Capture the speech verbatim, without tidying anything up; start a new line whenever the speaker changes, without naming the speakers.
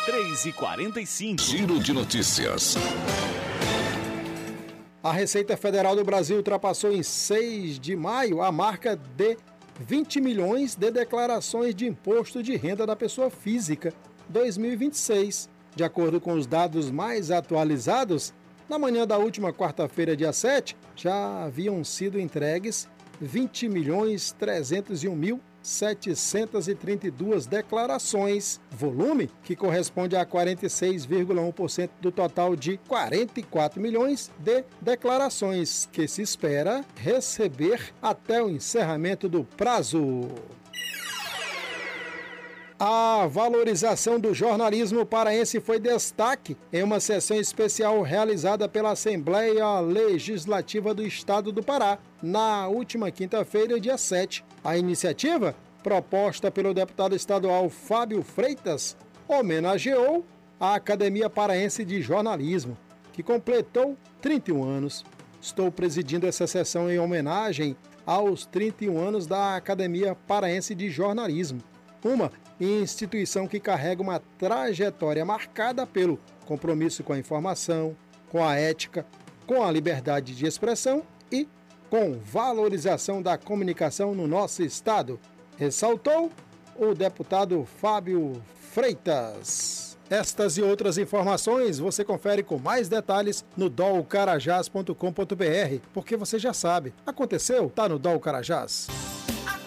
três e quarenta e cinco.
Giro de notícias.
A Receita Federal do Brasil ultrapassou em seis de maio a marca de vinte milhões de declarações de imposto de renda da pessoa física dois mil e vinte e seis. De acordo com os dados mais atualizados, na manhã da última quarta-feira, dia sete, já haviam sido entregues vinte milhões trezentos e um mil setecentos e trinta e duas declarações, volume que corresponde a quarenta e seis vírgula um por cento do total de quarenta e quatro milhões de declarações que se espera receber até o encerramento do prazo. A valorização do jornalismo paraense foi destaque em uma sessão especial realizada pela Assembleia Legislativa do Estado do Pará, na última quinta-feira, dia sete. A iniciativa, proposta pelo deputado estadual Fábio Freitas, homenageou a Academia Paraense de Jornalismo, que completou trinta e um anos. Estou presidindo essa sessão em homenagem aos trinta e um anos da Academia Paraense de Jornalismo, uma instituição que carrega uma trajetória marcada pelo compromisso com a informação, com a ética, com a liberdade de expressão e com valorização da comunicação no nosso estado, ressaltou o deputado Fábio Freitas. Estas e outras informações você confere com mais detalhes no dol carajás ponto com ponto br, porque você já sabe, aconteceu, tá no Dol Carajás.